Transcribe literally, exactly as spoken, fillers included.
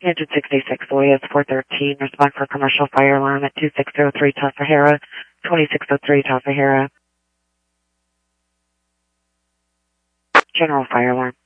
Engine sixty-six, Soyuz four thirteen, respond for commercial fire alarm at two six zero three Tasahara, twenty-six oh three Tasahara. General fire alarm.